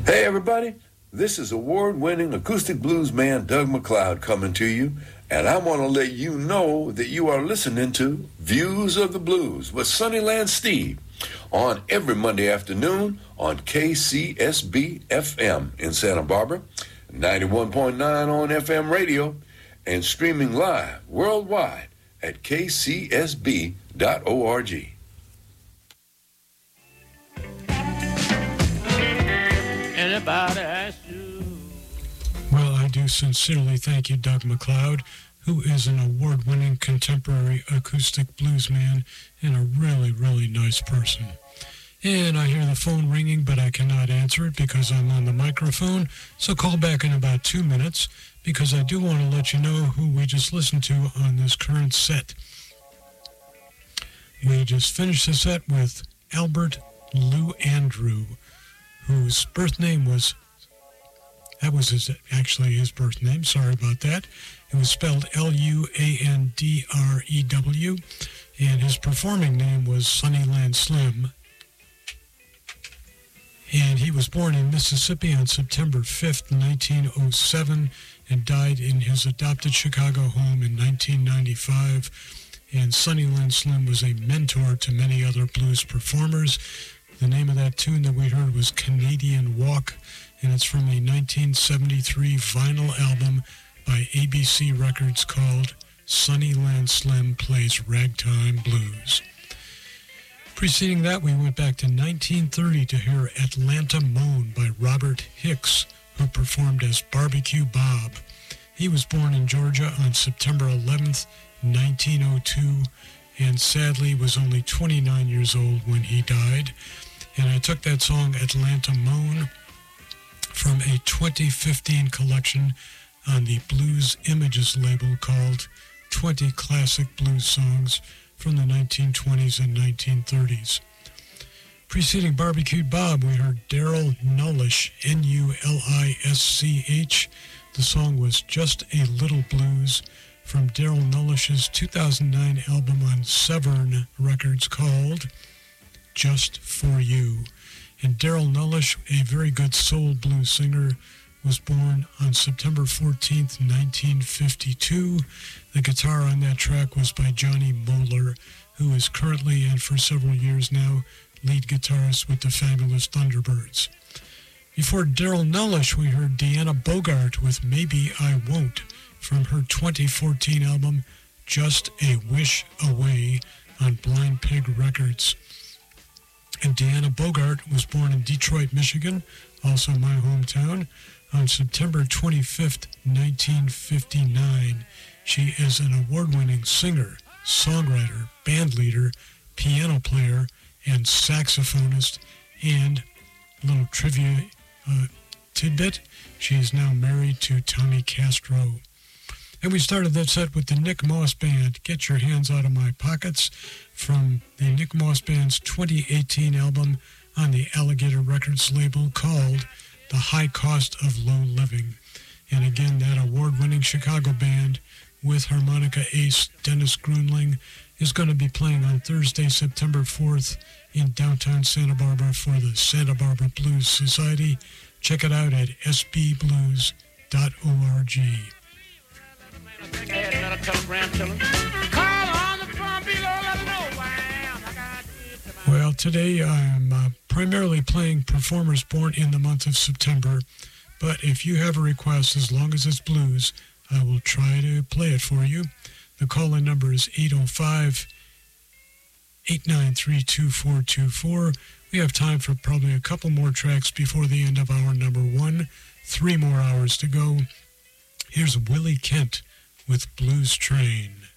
Hey everybody, this is award-winning acoustic blues man Doug MacLeod coming to you, and I want to let you know that you are listening to Views of the Blues with Sunnyland Steve on every Monday afternoon on KCSB-FM in Santa Barbara, 91.9 on FM radio, and streaming live worldwide at kcsb.org. Anybody ask you? Well, I do sincerely thank you, Doug MacLeod, who is an award-winning contemporary acoustic blues man and a really, really nice person. And I hear the phone ringing, but I cannot answer it because I'm on the microphone, so call back in about 2 minutes because I do want to let you know who we just listened to on this current set. We just finished the set with Albert Lou Andrew, whose birth name was, that was actually his birth name, sorry about that. It was spelled Luandrew, and his performing name was Sunnyland Slim. And he was born in Mississippi on September 5th, 1907, and died in his adopted Chicago home in 1995. And Sunnyland Slim was a mentor to many other blues performers. The name of that tune that we heard was Canadian Walk, and it's from a 1973 vinyl album by ABC Records called Sunnyland Slim Plays Ragtime Blues. Preceding that, we went back to 1930 to hear Atlanta Moan by Robert Hicks, who performed as Barbecue Bob. He was born in Georgia on September 11th, 1902, and sadly was only 29 years old when he died. And I took that song, Atlanta Moan, from a 2015 collection on the Blues Images label called 20 Classic Blues Songs from the 1920s and 1930s. Preceding Barbecue Bob, we heard Daryl Nullish, N-U-L-I-S-C-H. The song was Just a Little Blues from Daryl Nullish's 2009 album on Severn Records called Just For You. And Daryl Nullish, a very good soul blues singer, was born on September 14th, 1952. The guitar on that track was by Johnny Moeller, who is currently and for several years now lead guitarist with the Fabulous Thunderbirds. Before Daryl Nullish, we heard Deanna Bogart with Maybe I Won't from her 2014 album Just a Wish Away on Blind Pig Records. And Deanna Bogart was born in Detroit, Michigan, also my hometown, on September 25th, 1959. She is an award-winning singer, songwriter, band leader, piano player, and saxophonist. And a little trivia tidbit, she is now married to Tommy Castro. And we started that set with the Nick Moss Band, Get Your Hands Out of My Pockets, from the Nick Moss Band's 2018 album on the Alligator Records label called The High Cost of Low Living. And again, that award-winning Chicago band with harmonica ace Dennis Grunling is going to be playing on Thursday, September 4th in downtown Santa Barbara for the Santa Barbara Blues Society. Check it out at sbblues.org. Well, today I'm primarily playing performers born in the month of September, but if you have a request, as long as it's blues, I will try to play it for you. The call-in number is 805-893-2424. We have time for probably a couple more tracks before the end of hour number one. 3 more hours to go. Here's Willie Kent with Blues Train.